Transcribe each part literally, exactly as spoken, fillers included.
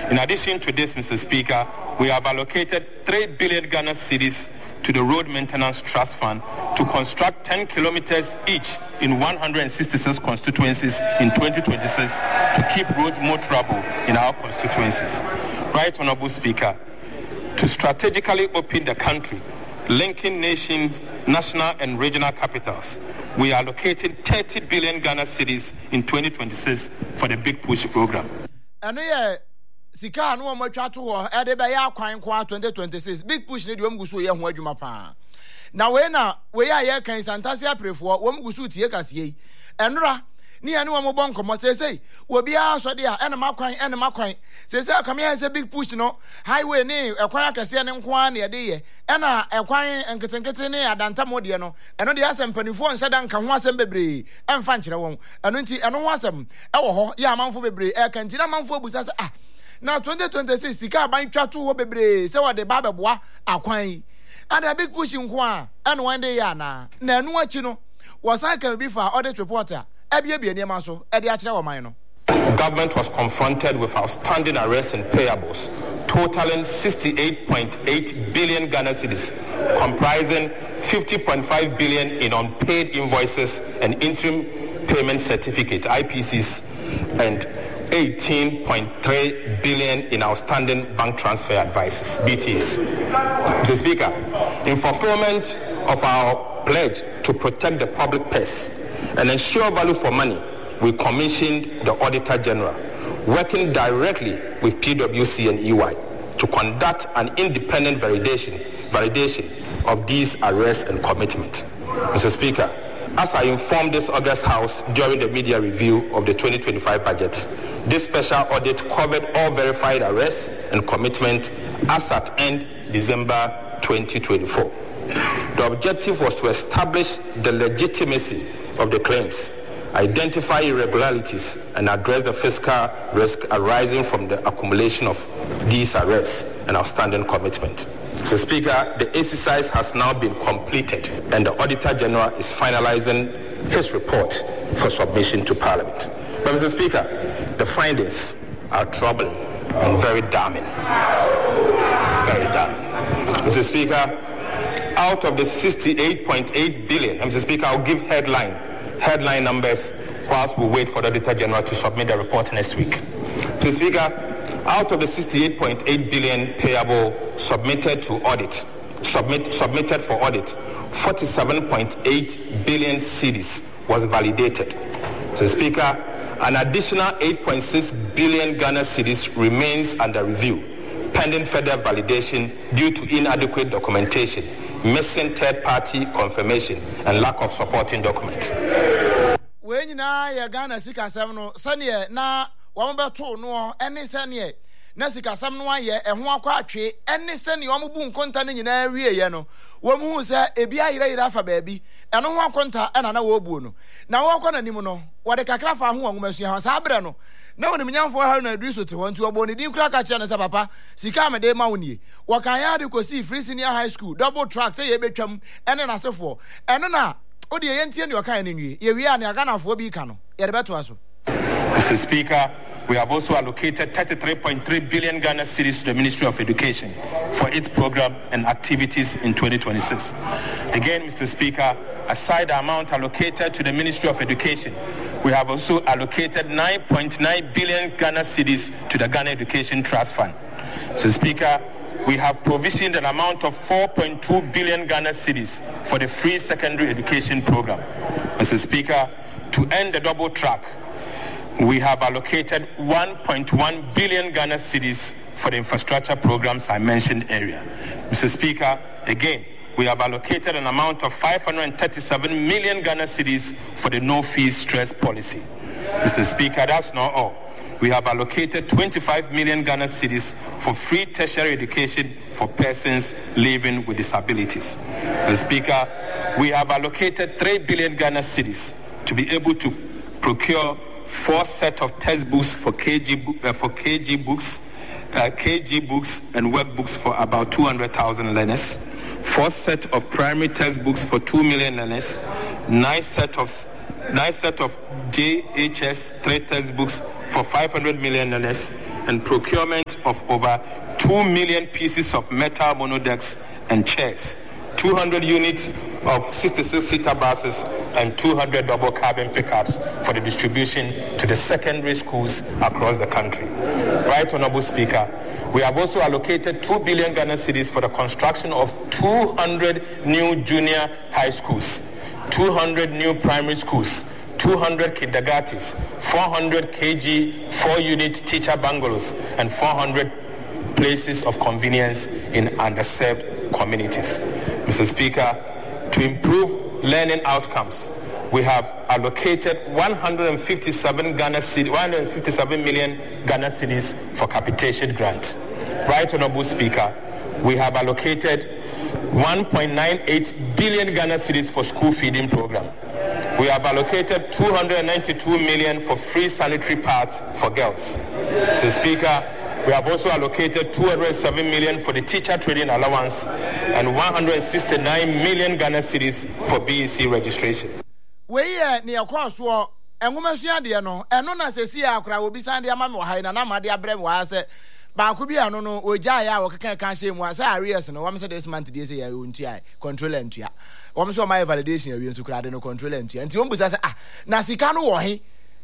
In addition to this, Mister Speaker, we have allocated three billion Ghana cedis to the Road Maintenance Trust Fund to construct ten kilometers each in one hundred sixty-six constituencies in twenty twenty-six to keep roads more trouble in our constituencies. Right Honorable Speaker, to strategically open the country, linking nations, national and regional capitals, we are allocating thirty billion Ghana cedis in twenty twenty-six for the Big Push program. And yeah, Sika no mo twa to ho e de be ya kwan kwa twenty twenty-six Big Push ne de om gusu ye ho adwuma pa. Na we na we ya ye kan Santase aprefo om gusu tie kase enra ni ane wo mo bon komo sesei obi a so de a ene makwan ene makwan sesei akame ya se Big Push no highway ni ekwan akase ne nko a na de ye ena ekwan enketenkete ne adanta modie no eno de asem panifo nse da nka ho asem bebre emfa nkire won eno nti eno ho asem e wo ho ya amanfo bebre e kan ti na amanfo abusa se ah na twenty twenty-six sika ban twa to wo bebre se wo de ba beboa akwan ada Big Push nko a eno one day ya na na enu achi no wo cycle bi fa audit reporter. Government was confronted with outstanding arrests and payables totaling sixty-eight point eight billion Ghana cedis, comprising fifty point five billion in unpaid invoices and interim payment certificate I P Cs and eighteen point three billion in outstanding bank transfer advices B T As. Mister Speaker, in fulfillment of our pledge to protect the public purse and ensure value for money, we commissioned the Auditor General, working directly with P W C and E Y, to conduct an independent validation, validation of these arrests and commitment. Mister Speaker, as I informed this August House during the media review of the twenty twenty-five budget, this special audit covered all verified arrests and commitment as at end December twenty twenty-four. The objective was to establish the legitimacy of the claims, identify irregularities, and address the fiscal risk arising from the accumulation of these arrests and outstanding commitment. Mister Speaker, the exercise has now been completed and the Auditor General is finalizing his report for submission to Parliament. But Mister Speaker, the findings are troubling and very damning. Very damning. Mister Speaker, out of the sixty-eight point eight billion, Mister Speaker, I'll give headline, headline numbers whilst we wait for the Auditor General to submit the report next week. Mister Speaker, out of the sixty-eight point eight billion payable submitted to audit, submit, submitted for audit, forty-seven point eight billion cedis was validated. Mister Speaker, an additional eight point six billion Ghana cedis remains under review, pending further validation due to inadequate documentation, missing third-party confirmation, and lack of supporting documents. When na ya Ghana sika sam no sane na wo beto no ene sane na sika sam no aye e ho akwa atwe ene sane wo bu nkonta ne nyina wie ye no wo mu se ebi ayira yira afa baabi eno ho akonta ena na wo buo no na wo akọ nanim no wo de kakra fa ho wangu masu ha sa abre no na woni mnyamfo ha na adu so te won ti obo ne din kura ka che ne se papa sika me de ma woni wo kan ya de kosi free senior high school double track say ye betwam ene na sefo ene na o de ye ntie ne o kan ne nwie ye wi a ne aganafo bi ka no ye de beto aso. Mister Speaker, we have also allocated thirty-three point three billion Ghana cedis to the Ministry of Education for its program and activities in twenty twenty-six. Again, Mister Speaker, aside the amount allocated to the Ministry of Education, we have also allocated nine point nine billion Ghana cedis to the Ghana Education Trust Fund. Mister Speaker, we have provisioned an amount of four point two billion Ghana cedis for the free secondary education program. Mister Speaker, to end the double track, we have allocated one point one billion Ghana cedis for the infrastructure programs I mentioned earlier. Mister Speaker, again, we have allocated an amount of five hundred thirty-seven million Ghana cedis for the no-fees stress policy. Mister Speaker, that's not all. We have allocated twenty-five million Ghana cedis for free tertiary education for persons living with disabilities. Mister Speaker, we have allocated three billion Ghana cedis to be able to procure four sets of textbooks for K G, uh, for K G books, uh, K G books and workbooks for about two hundred thousand learners, four sets of primary textbooks for two million learners, nine sets of nine set of J H S three textbooks for five hundred million learners, and procurement of over two million pieces of metal monodecks and chairs, two hundred units of sixty-six seater buses, and two hundred double cabin pickups for the distribution to the secondary schools across the country. Right, Honorable Speaker, we have also allocated two billion Ghana cedis for the construction of two hundred new junior high schools, two hundred new primary schools, two hundred kindergartens, four hundred K G four-unit teacher bungalows, and four hundred places of convenience in underserved communities. Mister Speaker, to improve learning outcomes, we have allocated one hundred fifty-seven Ghana cedis, one hundred fifty-seven million Ghana cedis for capitation grant. Right, Honorable Speaker, we have allocated one point nine eight billion Ghana cedis for school feeding program. We have allocated two hundred ninety-two million for free sanitary pads for girls. Mister Speaker, we have also allocated two hundred seven million for the teacher training allowance and one hundred sixty-nine million Ghana cedis for B E C registration. We are near cross war and woman no and no as a sea crowd will be Sandy Amam or Haina Namadia Brem was a Bakubia no Ojaya or can't say was areas and one said this month this year control entry. One saw my validation you to crowd no control entry and Tiumbu says, ah, Nasikano or he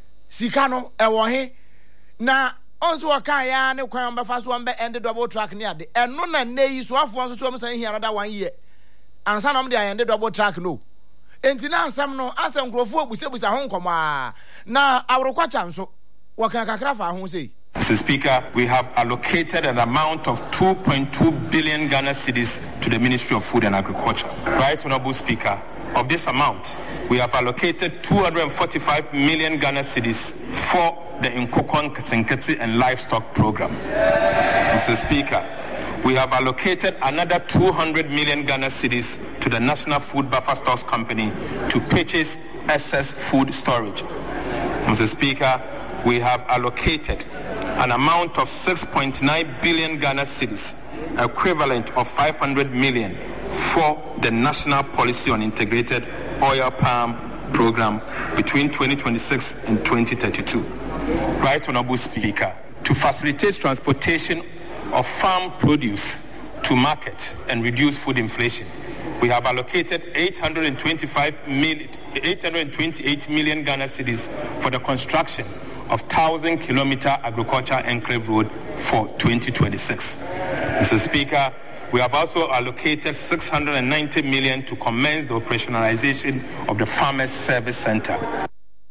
Sikano or he na. Also, a kaya ne kwan ba faso ambe end double track near the and no na ne so afo so so here another one year ansa na dey end double track no entina ansam no asem krofo obusebusa ho nkoma na awrokwacha nso wakan kakra fa ho sei. Mister Speaker, we have allocated an amount of two point two billion Ghana cedis to the Ministry of Food and Agriculture. Right, Honorable Speaker, of this amount, we have allocated two hundred forty-five million Ghana cedis for the Nkokon Ketsenketse and Livestock Program. Mister Speaker, we have allocated another two hundred million Ghana cedis to the National Food Buffer Stocks Company to purchase excess food storage. Mister Speaker, we have allocated an amount of six point nine billion Ghana cedis, equivalent of five hundred million, for the National Policy on Integrated Oil Palm Program between twenty twenty-six and twenty thirty-two. Right, Honorable Speaker, to facilitate transportation of farm produce to market and reduce food inflation, we have allocated eight hundred twenty-five million, eight hundred twenty-eight million Ghana cedis for the construction of one thousand kilometer agriculture enclave road for twenty twenty-six. Mister Speaker, we have also allocated six hundred ninety million to commence the operationalization of the Farmers Service Center.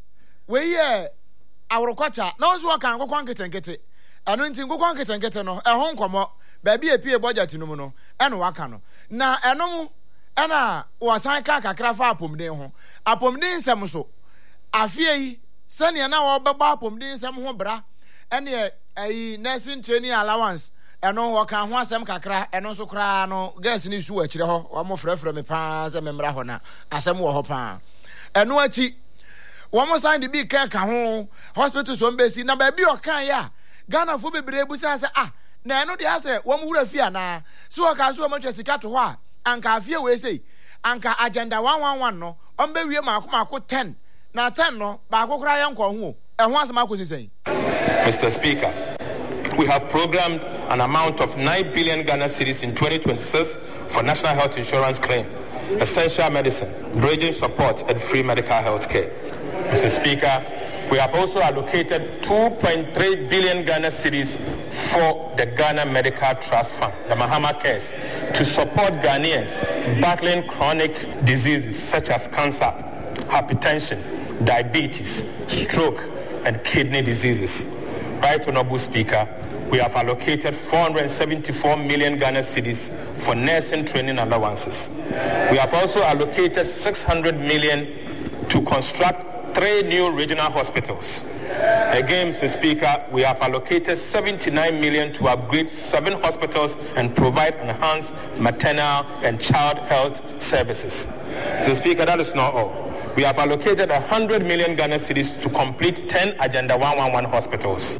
We are our kwacha, no so kan go kwan ketenkete. Anu ntin go kwan ketenkete no, e ho nkomo, ba bi apie budget no mu no, e no waka no. Na eno mu e na wasan ka kakra fa apomden ho. Apomden nsem so. Afie yi sene na wo beba apomden nsem ho bra. Ene ayi nursing training allowance. Eno wo kan ho asem kakra, eno so kra no gas ni su akire ho. Wo mo frefre me pa se memra ho na asem wo ho pa. Eno achi one more sign the big cake home, hospital so mbesi na baby or can ya. Ghana for be brave say ah, na no dey say one would fear na. So ka so much sika to ho anka fear we say anka agenda one one one no on be we mako mako ten na ten no ba ko kra yan ko ho e ho asema ko sisen. Mister Speaker, we have programmed an amount of nine billion Ghana cedis in twenty twenty-six for national health insurance claim, essential medicine, bridging support and free medical health care. Mister Speaker, we have also allocated two point three billion Ghana cedis for the Ghana Medical Trust Fund, the Mahama Cares, to support Ghanaians battling chronic diseases such as cancer, hypertension, diabetes, stroke, and kidney diseases. Right, Honorable Speaker, we have allocated four hundred seventy-four million Ghana cedis for nursing training allowances. We have also allocated six hundred million to construct three new regional hospitals. Again, Mister Speaker, we have allocated seventy-nine million to upgrade seven hospitals and provide enhanced maternal and child health services. Mister Speaker, that is not all. We have allocated one hundred million Ghana cedis to complete ten Agenda one one one hospitals.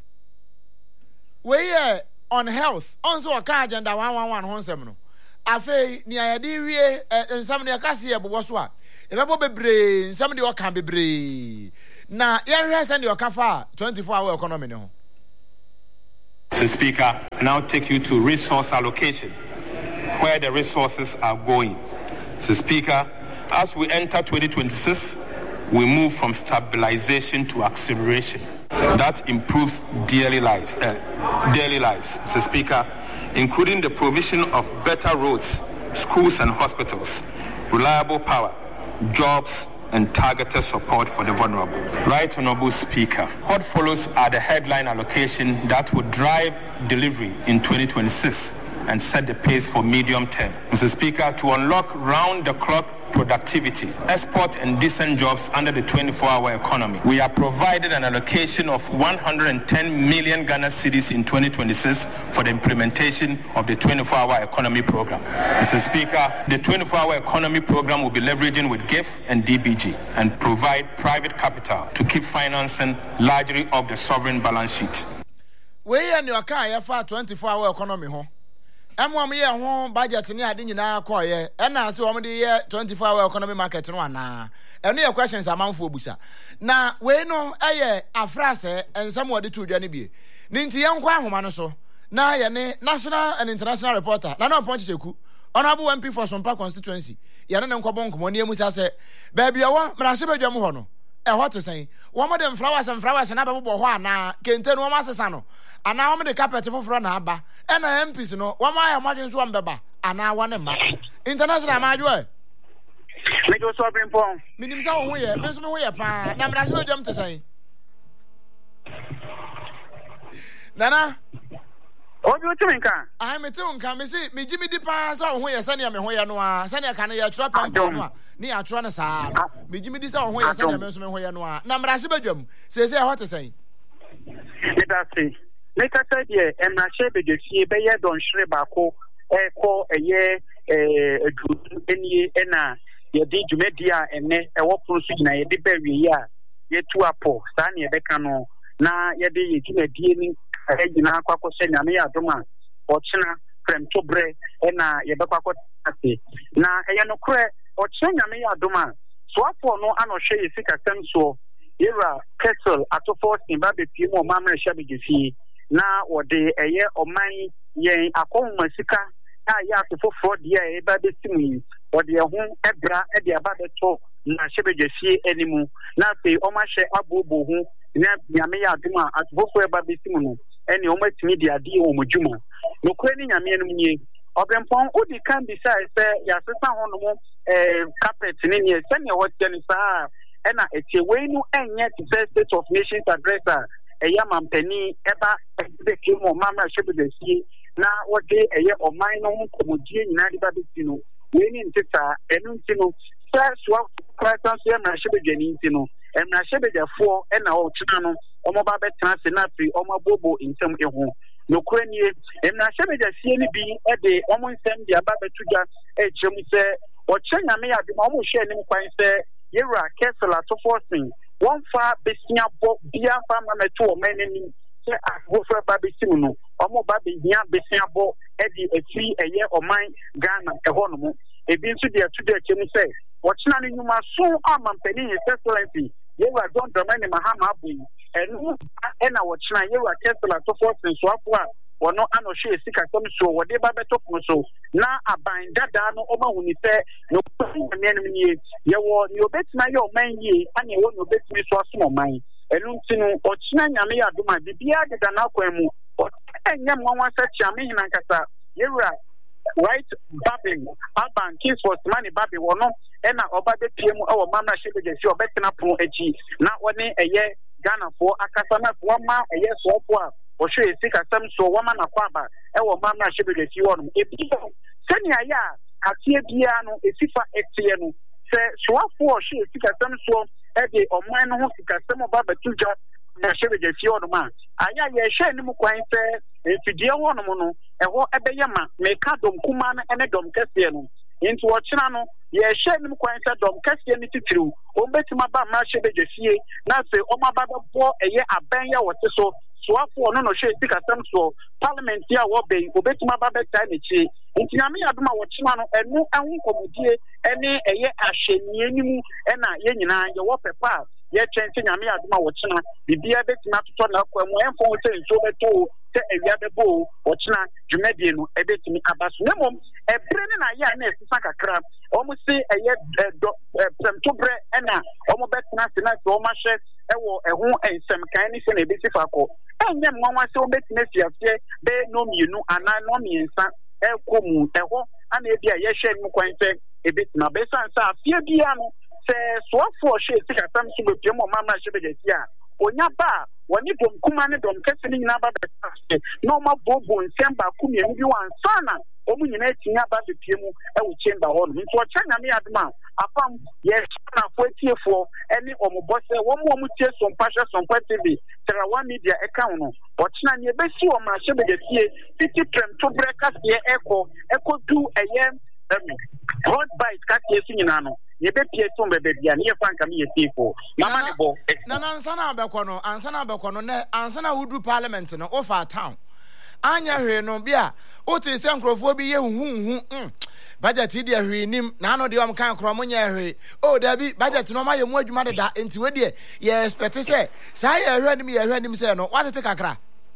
We are on health. Also, a car Agenda one one one honsem. Afe ni ayadi wie ensam ne akase ebo so a ebebo bebre nsam de waka bebre na yehwe send your kafa twenty-four hour economy ne ho. Mister Speaker, I now take you to resource allocation, where the resources are going. Mister Speaker, as we enter twenty twenty-six, we move from stabilization to acceleration. That improves daily lives, uh, daily lives, Mister Speaker, including the provision of better roads, schools and hospitals, reliable power, jobs, and targeted support for the vulnerable. Right Honorable Speaker, what follows are the headline allocation that will drive delivery in twenty twenty-six and set the pace for medium term. Mister Speaker, to unlock round-the-clock productivity, export and decent jobs under the twenty-four hour economy, we are provided an allocation of one hundred ten million Ghana cedis in twenty twenty-six for the implementation of the twenty-four hour economy program. Mister Speaker, the twenty-four hour economy program will be leveraging with G I F and D B G and provide private capital to keep financing largely of the sovereign balance sheet. We are your car for twenty-four hour economy home. I'm one year home budget in your dinner choir, and I saw the year twenty-four hour economy market one. And your questions are man for Busa. Now, we know a year a phrase and somewhat the two journey be. Ninty young Quamanoso. Now, your national and international reporter, Nano Ponchiku, honorable M P for Sompa constituency. Yanan Kwabon Monia Musa said, Baby, I want Brashiba Jamuhono. And what to say? One of them flowers and flowers and Abu Bohana, Kenton Masasano. And now I'm the carpet for Fronaba, and I am Pissino, one my emergency one baba, and now one of my international Madua. Make us sovereign form. Meaning so we are, Miss Moya, and I'm not them to say. Nana, oh, you think I'm a tune come see me Jimmy Depas on where Sanya Mehoyanoa, Sanya Canaya trap and Doma, near Tranasa, me Jimmy Dis on where Sanya Mehoyanoa, Namrasibajum, says what to say. Let us see. Make us say, yeah, and my shabby, you be a don Shrebako, a call a year, a good, any, and a did media and a walk proceeding, a deberry, yeah, yet to a poor, Sanya Becano, na ye de you dealing a head in our quaco senya me adoma, or China, from Tobre, and a Yabako. Na a no cre, or China me adoma, swap for no anno shade, sick a senso. Era Kessel at a force in Baby Pimo Mamma Shabby now or the a year or mine ye a home Masika, I have to for the a baby singing or the home Ebra at the Ababa talk, na Shabby anymore. Now say Omashe Abu Bohu, Yamea Duma at both Baby Simon, and your media deal Mujuma. No craning Yamian. Obenpon odi kan beside say yasesa hono eh carpet ni ne send your what can say ena etie we nu enye to say state of nations address e ya mampani eba e ke mo mama shebedesi na what dey e ye oman no komodie nyina de ba betino we ni ntita enu ntino say so kwatan so na shebedani ntino em na shebedafo ena o tuna no omo ba betena se na fi omo bobo ntem ehu no kranie em na shebedasi ni bi e de omo nsem de aba betuja e jem se o chenya me ya de omo hwe ni kwan se Yera Kessel at forcing one far Bessia Bo Bia Famma to a man in Woffer Baby Simuno, or more Baby Nia Bessia Bo Eddie a tree a year or mine Ghana a honomo. A being to the today, can say, what's not in you must so arm and penny is excellency. Yera don't domain in Mahama and and our China Yera Kessel at forcing swap. Or no, I know she is sick at some show, whatever better so. Now I bind that down over when you say, no, enemy, you will, you bet my your man ye, and you won't bet me so small mine. And Luntino, or China, Yamia, do my Bibia, than Aquamu, or and Yam one such Yamin and Cata, Yera, right, Babbing, Alban, Kiss was money, Babby, or no, and I obey the P M or Mamma Shibby, your betting up for H. Not one a year, Ghana for Akasana, one ma, a year so far. Or she is sick at some so woman a quaba, our mamma should be the Sion. If you send ya, a tia piano, a sifa exiano, say, so for she is sick at some so, Eddie or man who sick at some of Baba Tuja, na should be the Sion man. I ya share no quite fair, if you dear one mono, and what Ebeyama, make a dom kuman and a dom castiano. Into what channel, ye share no quite a dom castianity through, or better my bama should be the sea, not say, oh my baba for a year a banya was so. So for no no she speak at some so parliament here will be obetuma babe time echi nti na me aduma wo chima no enu ehun komodie ene eye ahyenye nimu ena ye nyina ye wo pepa ye chen se nyame adoma wo chena bibia betima toto na kwa mo enfo wo se nso beto se awia bebo wo chena dwumadie no ebetimi abaso na mom ebre ne na ya na esisa kakra omo se eye premto bre na omo betina se na so ma hye ewo eho ensem kan ni se na ebesi fa ko enye mwanwa se obetime fiafie be no mienu ana no miensa ekomu eho ana ebia ye hye mu kwan se ebetima be san sa afie bia no se soafo hye sika sam so bepiem o mama hye begesi a onya ba woni dom kuma ne dom kese ni nyina ba be no ma bobo nsem ba ku mienu bi wansana omu nyina tinya ba bepiem e wo chamber hall nti o cha nyame adoma afam ye na fo tiefo eni omo bose wo mo mu tie so mpahwe so mpa T V tera one media account no o china ne be si o ma hye begesie fifty prem to breakers ye eko eko du eye road bike ka tie si nyina no ye be pie to be bia ne ye fan kam ye sifo mama ne bo na na ansana abekọ no ansana abekọ no ne ansana wudu parliament no ofa town anya hwe no bia o ti se nkrofo bi ye huhu mm budget di ahwe nim na no de am kan kro mo nya hwe o da bi budget no ma ye mu adwuma de da enti we de ye expect se sa ye hwe nim ye hwe nim se no watete kakra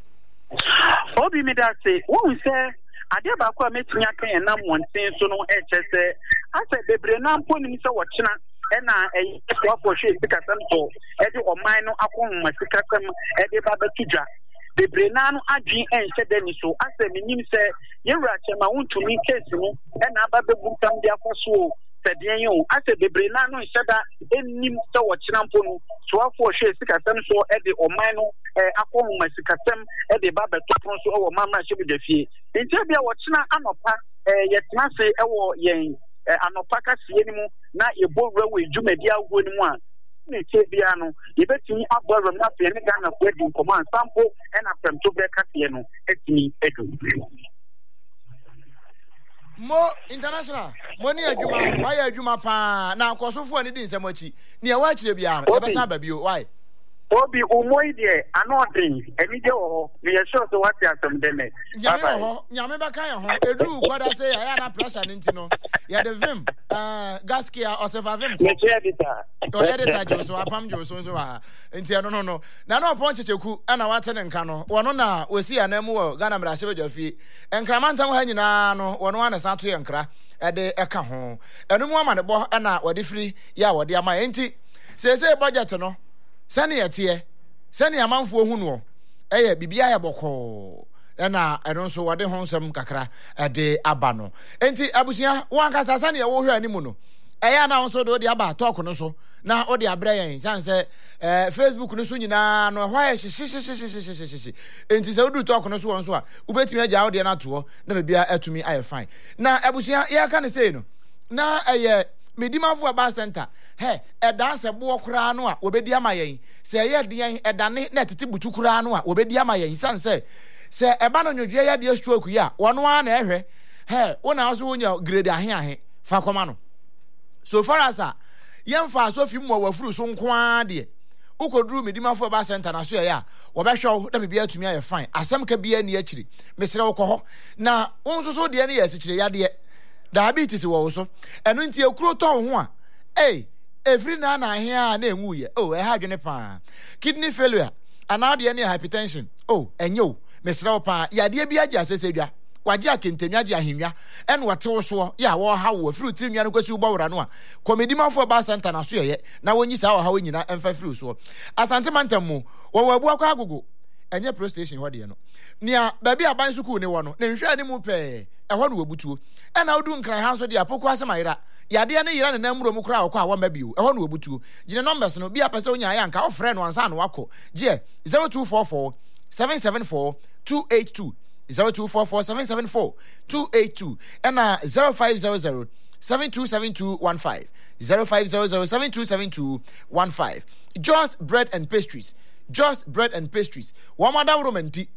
obi mi da se wo se ade ba kwa metunya kan na monten so no e chese ase bebre na mpo nim se wo chena e na e so afo hwe sika samto e de oman no akon ma sika kam e de ba batudwa bebre na no adwen ense de ni so ase menim se yewra chema wontumi case no e na aba bebu tam de akoso sedien yo ase bebre na no nheda enim se wo chena mpo no so afo hwe sika sam so e de oman no akon ma sika sam e de ba betopon so o mama hye bi dafie ntia bia wo chena anopa yetena se e wo yen anopa ka sie ni mu na ebowra we dwumadi agwo ni mu a ne che bia no yebetini aboro na fe ne Ghana ko edi command sample and after to be kasie no etini edu mo international mo ni adwuma why adwuma pa na akosofo ani din semachi ne e wa kire bia no e be sa ba bio why obi umoi de anodin eni je ho me ye sure so what asem dene nyame ho nyame ba kan ho edu kwada say ya na pressure ninti no ya de vim uh gaskia o se va vim me che editor o editor jo so apam jo so so ha nti no no no na no pon checheku na wate ne nka no wono na osi ya na mu wo Ghana bra hye bedwafie enkramantam ha nyina no wono ana sato ye nkra e de eka ho enu mu ama ne bo na wode firi ya wode ama enti sese budget no sani etie sani amanfo hu no eye bibia ya bokọ na eno nso wode ho nsem kakra ede aba no enti abusia wankasa sani ya wo hwe animu no eya na nso do de aba talk no so na ode abra yen sanse eh Facebook no so nyina no hwa ye hyehyehyehyehyehyehye enti se wodu talk no so won so a ubetimi agya ode na to na bibia atumi aye fine na abusia ye ka ne sei no na eye medimafo aba center he eda se bo kura no a obedi ama yen se ye de yen eda ne na tete butu kura no a obedi ama yen san se se eba no nwodwe ya de stroke ya wono a na ehwe he wona so wonya grade ahe ahe fa koma no so far as a yen fa so fi mo wafuru so nkoa de ukoduru medimafo aba center na so ya wo be hwe da bibia atumi aye fine asem ka bia ni akiri mesere wo kɔ hɔ na wonso so de ne ye sikire ya de diabetes wo so eno nti ekuro tɔ ho a eh every na na ahia na enwu ye oh e ha dwene pa kidney failure ana de ne hypertension oh enyo mesra wo pa ya de bi agya sesedwa waje akentemwa agya ahimwa eno wote wo so ya wo ha wo fruit nwa no kwasi wo wora no a comedy manfo ba center na so ye na wonyi sa wo ha wonyina emfa fruit so asante mantam wo wo abu akwa agogo enye pro station ho de no nia ba bi aban suku ne wo no ne nhwa ne mu pe ehɔ no wabutuo ɛna wodu nkran ha so de apoko asemayira yade ne yira ne namuro mu kra akɔ awa mabio ehɔ no wabutuo gine numbers no bia pese onya ya nka wo frɛ no ansa no wakɔ gye zero two four four seven seven four two eight two zero two four four seven seven four two eight two ɛna zero five zero zero seven two seven two one five zero five zero zero seven two seven two one five Just Bread and Pastries Just Bread and Pastries wamada romanti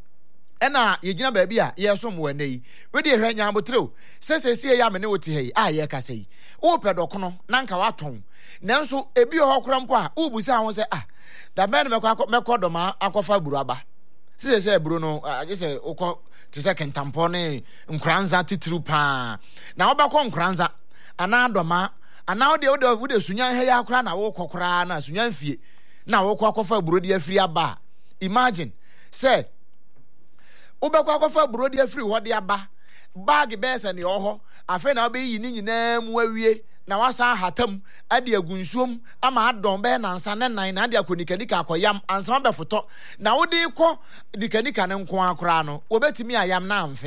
ena yegina baabi a yesom wo nei we de hwa nya abotreo sesese ya me ne wote hei a ye kasa yi wo pedoko no na nka waton nanso ebi ho krampo a wo busa ho se ah da ben me kwa mekọ doma akofa buru aba sesese buru no je se ukọ te se kentampo ne nkranza titru pa na wo bakọ nkranza ana doma and now the other with the Sunyan Haya Krana walk Krana, Sunyan Fee. Now walk off a brodia free aba. Imagine, say, Ubakwa for brodia free what the aba. Bag bears and the oho. I find I'll be in your name where we na wasa hatam ade agunsuom ama adon be na nsa ne nan na ade akonikanika akoyam ansa be foto na wode kɔ nikanika ne nko akora no wobetimi ayam na amfe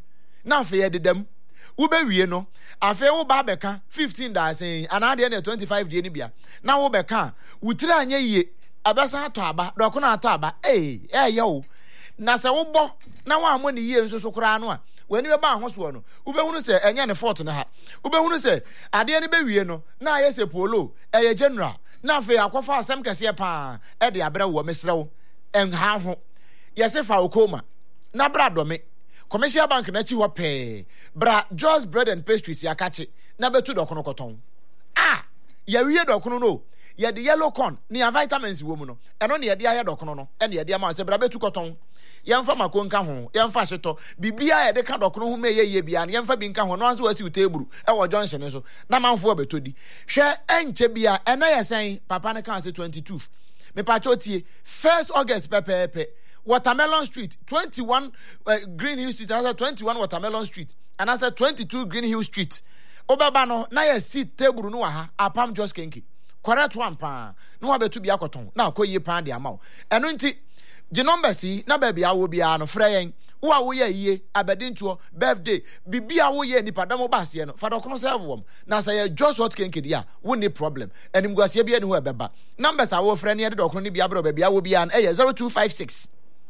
na amfe ye dedam wobewie no afe wo ba beka fifteen da sen anade na twenty-five de ni bia na wo beka wutira anya yie abesa ato aba dɔko na ato aba eh eh ye wo na se wo bɔ na wa amɔ ne yie nso so kora no a when you ba ahoso no ubehunu se enya ne fort na ha ubehunu se ade ne bewie no na aye se polo eye general na afi akwafa asem kese pa e de abra wo mesrew en ha ho yese fa okoma na bra do me commercial bank na chi ho pe bra Joe's bread and pastries ya kache na betu dokono koton ah ya wie dokono no ya de yellow corn ni vitamins wo mu no eno ne ye de aye dokono no ene ye de ama se bra betu koton yemfa makonka ho yemfa hyeto bibia ye de ka dokono ho meye ye bia na yemfa bi nka ho no anso wasi uteburu e wo junction so na manfo betodi hwe enche bia ena yesen papa ne kan se twenty-two me pa chotie first August pepepe Watermelon Street twenty-one uh, Green Hill Street and twenty-one Watermelon Street and I said twenty-two Green Hill Street obaba no na ye sit teburu no ha apam just kenki correct one pa no wa betu bia koton na akoyi pa de amaw eno nti the number see na baby awo bia no frɛ yen wo a wo ye yie abedintuo birthday bibia wo ye nipa damo baase no fa dokono serve wom na say ye just what kenkedi a wo ni problem enim guasie bia ni ho ebeba numbers awo frɛ ne ye dokono ni bia bro baby awo bia no eh zero two five six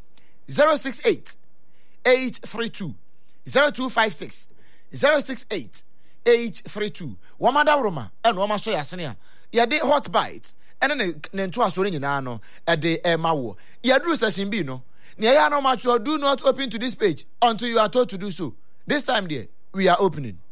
zero six eight eight three two zero two five six zero six eight eight three two wamada roma eno wama so yasene a ye de hot bite ene ne ne nto asore nyina no e de e mawo ye duru session bi no ne ya no match do not open to this page until you are told to do so. This time there we are opening.